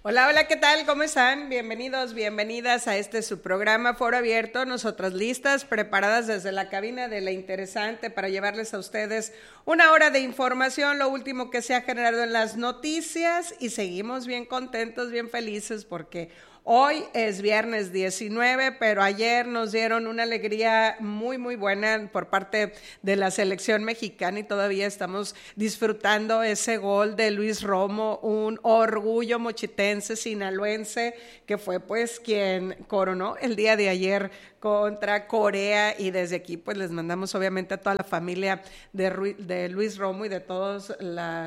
Hola, hola, ¿qué tal? ¿Cómo están? Bienvenidos, bienvenidas a su programa Foro Abierto. Nosotras listas, preparadas desde la cabina de La Interesante para llevarles a ustedes una hora de información, lo último que se ha generado en las noticias, y seguimos bien contentos, bien felices porque hoy es viernes 19, pero ayer nos dieron una alegría muy, muy buena por parte de la selección mexicana y todavía estamos disfrutando ese gol de Luis Romo, un orgullo mochitense, sinaloense, que fue pues quien coronó el día de ayer contra Corea, y desde aquí pues les mandamos obviamente a toda la familia de Luis Romo y de todos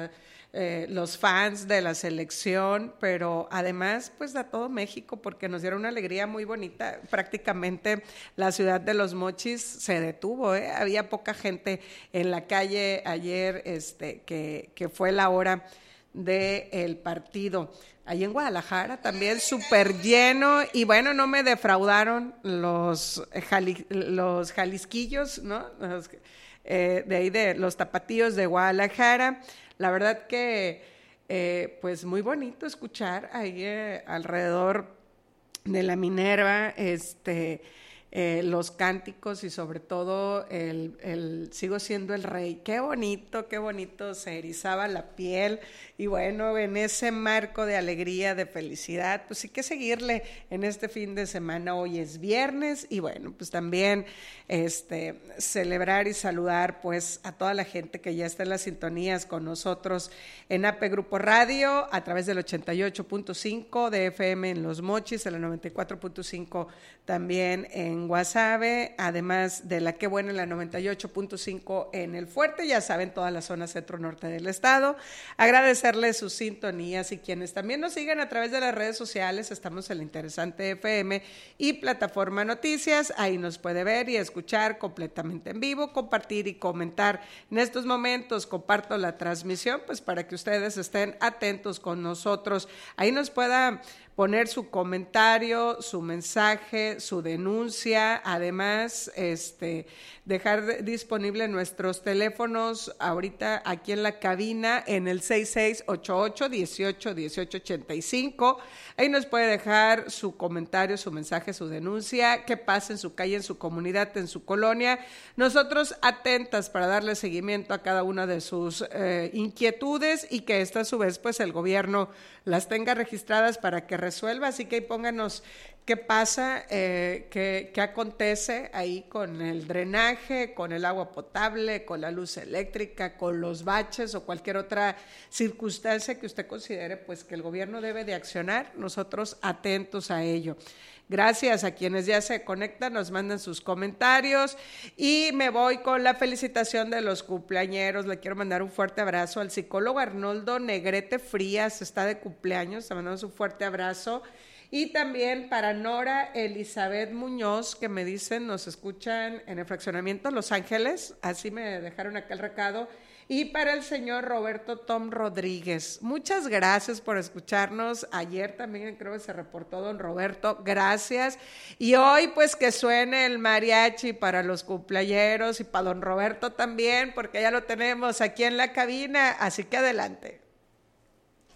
los fans de la selección, pero además pues a todo México, porque nos dieron una alegría muy bonita. Prácticamente la ciudad de Los Mochis se detuvo, había poca gente en la calle ayer, que fue la hora del partido. Allí en Guadalajara también súper lleno, y bueno, no me defraudaron los jalisquillos, ¿no? De ahí de los tapatíos de Guadalajara. La verdad que pues muy bonito escuchar ahí alrededor de la Minerva los cánticos, y sobre todo el Sigo siendo el rey. Qué bonito, se erizaba la piel, y bueno, en ese marco de alegría, de felicidad, pues sí que seguirle en este fin de semana. Hoy es viernes, y bueno, pues también celebrar y saludar pues a toda la gente que ya está en las sintonías con nosotros en AP Grupo Radio, a través del 88.5 de FM en Los Mochis, el 94.5 también en Guasave, además de la Qué Buena en la 98.5 en El Fuerte, ya saben, toda la zona centro-norte del estado. Agradecerles sus sintonías, y quienes también nos siguen a través de las redes sociales, estamos en La Interesante FM y Plataforma Noticias, ahí nos puede ver y escuchar completamente en vivo, compartir y comentar. En estos momentos comparto la transmisión pues para que ustedes estén atentos con nosotros, ahí nos pueda poner su comentario, su mensaje, su denuncia. Además, dejar disponible nuestros teléfonos ahorita aquí en la cabina en el 6688-181885. Ahí nos puede dejar su comentario, su mensaje, su denuncia, qué pasa en su calle, en su comunidad, en su colonia. Nosotros atentas para darle seguimiento a cada una de sus inquietudes, y que esta a su vez pues el gobierno las tenga registradas para que resuelva. Así que ahí pónganos qué pasa, qué acontece ahí con el drenaje, con el agua potable, con la luz eléctrica, con los baches o cualquier otra circunstancia que usted considere pues que el gobierno debe de accionar. Nosotros atentos a ello. Gracias a quienes ya se conectan, nos mandan sus comentarios, y me voy con la felicitación de los cumpleañeros. Le quiero mandar un fuerte abrazo al psicólogo Arnoldo Negrete Frías, está de cumpleaños, te mandamos un fuerte abrazo. Y también para Nora Elizabeth Muñoz, que me dicen nos escuchan en el fraccionamiento Los Ángeles, así me dejaron acá el recado. Y para el señor Roberto Tom Rodríguez, muchas gracias por escucharnos. Ayer también creo que se reportó don Roberto, gracias. Y hoy pues que suene el mariachi para los cumpleañeros y para don Roberto también, porque ya lo tenemos aquí en la cabina, así que adelante.